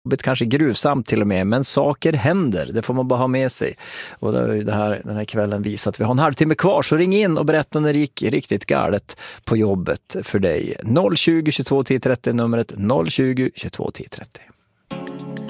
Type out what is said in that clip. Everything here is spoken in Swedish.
kanske gruvsamt till och med, men saker händer, det får man bara ha med sig. Och det har ju den här kvällen visat. Vi har en halvtimme kvar, så ring in och berätta när det gick riktigt galet på jobbet för dig. 020 22 10 30 numret 020 22 10 30.